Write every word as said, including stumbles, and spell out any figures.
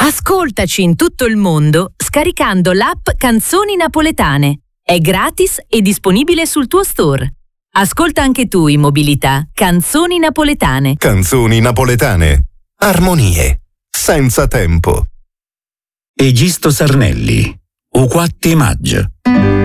Ascoltaci in tutto il mondo scaricando l'app Canzoni Napoletane. È gratis e disponibile sul tuo store. Ascolta anche tu in mobilità Canzoni Napoletane. Canzoni Napoletane. Armonie. Senza tempo. Egisto Sarnelli. O quattro maggio.